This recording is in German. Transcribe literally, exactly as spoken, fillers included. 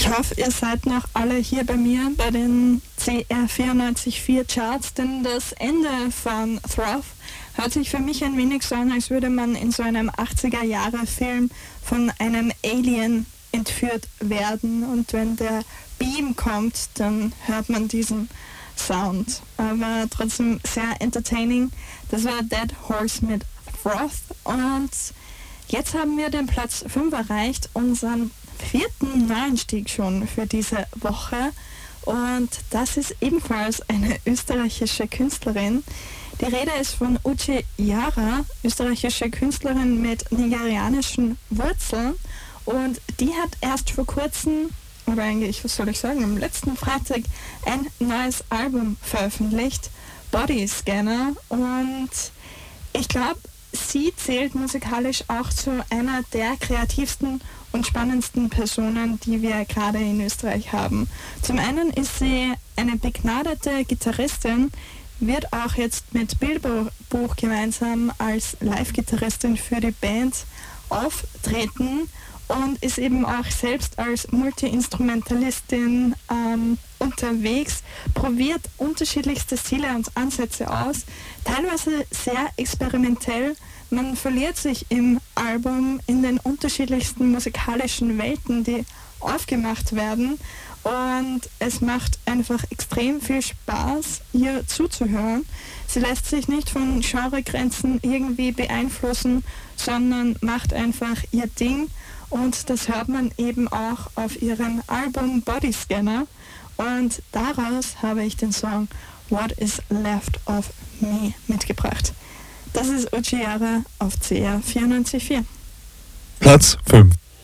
Ich hoffe, ihr seid noch alle hier bei mir bei den C R vierundneunzig Komma vier Charts, denn das Ende von Throth hört sich für mich ein wenig so an, als würde man in so einem achtziger-Jahre-Film von einem Alien entführt werden, und wenn der Beam kommt, dann hört man diesen Sound. Aber trotzdem sehr entertaining. Das war Dead Horse mit Throth, und jetzt haben wir den Platz fünf erreicht, unseren vierten Neuanstieg schon für diese Woche, und das ist ebenfalls eine österreichische Künstlerin. Die Rede ist von Uche Yara, österreichische Künstlerin mit nigerianischen Wurzeln, und die hat erst vor kurzem, oder eigentlich, was soll ich sagen, am letzten Freitag ein neues Album veröffentlicht, Body Scanner, und ich glaube, sie zählt musikalisch auch zu einer der kreativsten und spannendsten Personen, die wir gerade in Österreich haben. Zum einen ist sie eine begnadete Gitarristin, wird auch jetzt mit Bilderbuch gemeinsam als Live-Gitarristin für die Band auftreten und ist eben auch selbst als Multi-Instrumentalistin ähm, unterwegs, probiert unterschiedlichste Stile und Ansätze aus, teilweise sehr experimentell. Man verliert sich im Album in den unterschiedlichsten musikalischen Welten, die aufgemacht werden, und es macht einfach extrem viel Spaß, ihr zuzuhören. Sie lässt sich nicht von Genregrenzen irgendwie beeinflussen, sondern macht einfach ihr Ding, und das hört man eben auch auf ihrem Album Body Scanner, und daraus habe ich den Song What is Left of Me mitgebracht. Das ist Uche Yara auf C R vierundneunzig Komma vier. Platz fünf.